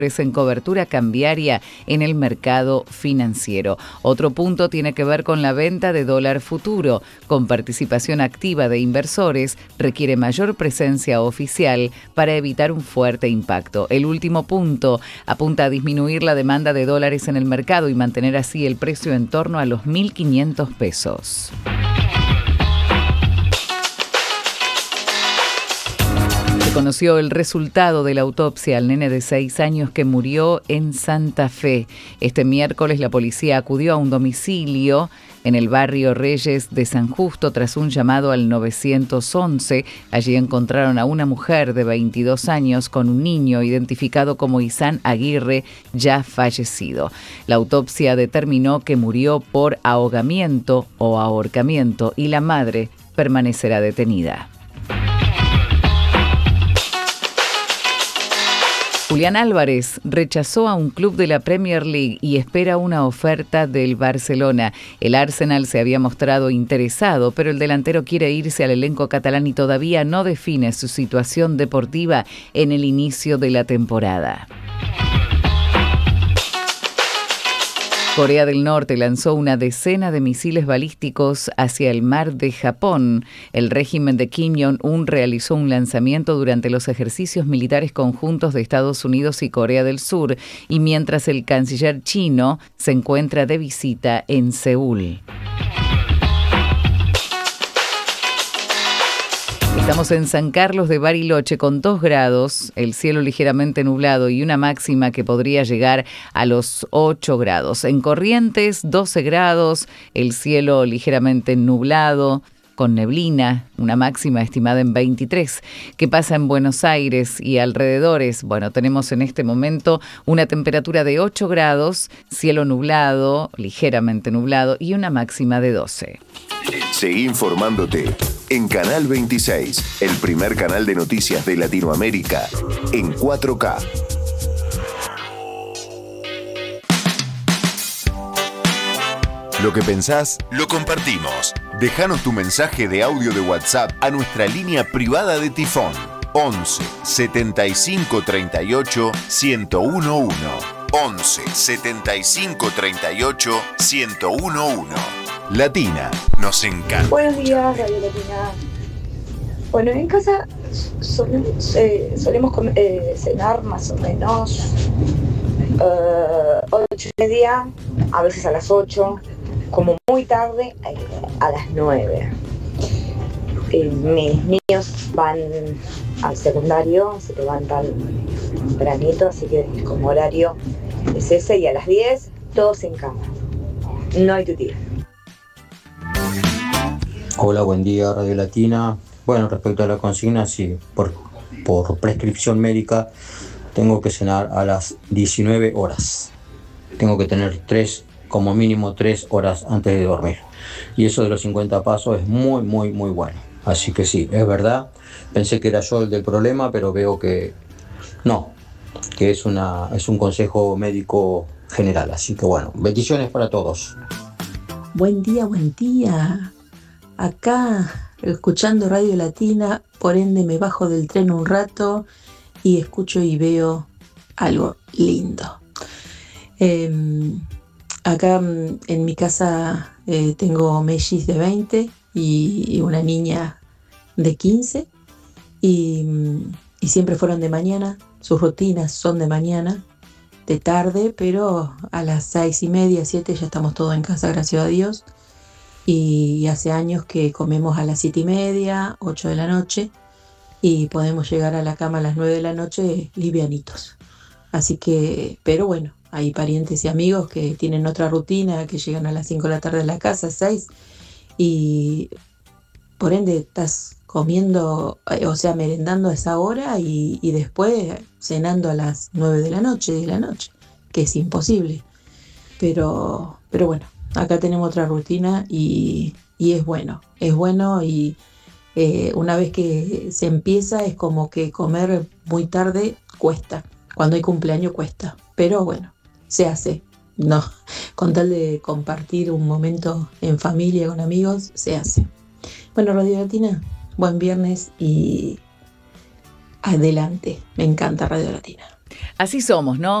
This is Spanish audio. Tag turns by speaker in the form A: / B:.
A: en cobertura cambiaria en el mercado financiero. Otro punto tiene que ver con la venta de dólar futuro. Con participación activa de inversores, requiere mayor presencia oficial para evitar un fuerte impacto. El último punto apunta a disminuir la demanda de dólares en el mercado y mantener así el precio en torno a los 1.500 pesos. Conoció el resultado de la autopsia al nene de 6 años que murió en Santa Fe. Este miércoles la policía acudió a un domicilio en el barrio Reyes de San Justo tras un llamado al 911. Allí encontraron a una mujer de 22 años con un niño identificado como Isán Aguirre, ya fallecido. La autopsia determinó que murió por ahogamiento o ahorcamiento y la madre permanecerá detenida. Julián Álvarez rechazó a un club de la Premier League y espera una oferta del Barcelona. El Arsenal se había mostrado interesado, pero el delantero quiere irse al elenco catalán y todavía no define su situación deportiva en el inicio de la temporada. Corea del Norte lanzó una decena de misiles balísticos hacia el mar de Japón. El régimen de Kim Jong-un realizó un lanzamiento durante los ejercicios militares conjuntos de Estados Unidos y Corea del Sur, y mientras el canciller chino se encuentra de visita en Seúl. Estamos en San Carlos de Bariloche con 2 grados, el cielo ligeramente nublado y una máxima que podría llegar a los 8 grados. En Corrientes, 12 grados, el cielo ligeramente nublado, con neblina, una máxima estimada en 23. ¿Qué pasa en Buenos Aires y alrededores? Bueno, tenemos en este momento una temperatura de 8 grados, cielo nublado, ligeramente nublado y una máxima de 12.
B: Seguí informándote en Canal 26, el primer canal de noticias de Latinoamérica en 4K. Lo que pensás, lo compartimos. Déjanos tu mensaje de audio de WhatsApp a nuestra línea privada de Tifón 11 75 38 1011. 11 75 38 1011. Latina, nos encanta.
C: Buenos días, Radio Latina. Bueno, en casa solemos cenar más o menos 8:30, a veces a las 8, como muy tarde a las 9. Mis niños van al secundario, se levantan tempranito, así que como horario es ese, y a las 10 todos en cama. No hay tutía.
D: Hola, buen día, Radio Latina. Bueno, respecto a la consigna, sí, por prescripción médica tengo que cenar a las 19 horas. Tengo que tener como mínimo 3 horas antes de dormir. Y eso de los 50 pasos es muy, muy, muy bueno. Así que sí, es verdad. Pensé que era yo el del problema, pero veo que no, que es un consejo médico general. Así que bueno, bendiciones para todos.
E: Buen día. Acá, escuchando Radio Latina, por ende me bajo del tren un rato y escucho y veo algo lindo. Acá en mi casa tengo mellizos de 20 y una niña de 15 y siempre fueron de mañana. Sus rutinas son de mañana, de tarde, pero a las 6:30, 7 ya estamos todos en casa, gracias a Dios. Y hace años que comemos a las 7:30, 8 de la noche y podemos llegar a la cama a las 9 de la noche livianitos. Así que, pero bueno, hay parientes y amigos que tienen otra rutina, que llegan a las 5 de la tarde a la casa, 6, y por ende estás comiendo, merendando a esa hora y después cenando a las 9 de la noche, que es imposible. Pero bueno, acá tenemos otra rutina y es bueno y una vez que se empieza es como que comer muy tarde cuesta, cuando hay cumpleaños cuesta, pero bueno, se hace, no, con tal de compartir un momento en familia, con amigos, se hace. Bueno, Radio Latina, buen viernes y adelante, me encanta Radio Latina.
A: Así somos, ¿no?